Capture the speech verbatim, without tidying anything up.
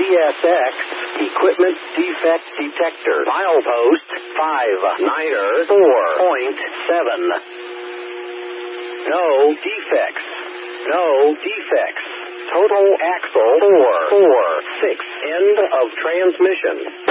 S X, equipment defect detector, milepost five niner four point seven. No defects. No defects. Total axle four four six. End of transmission.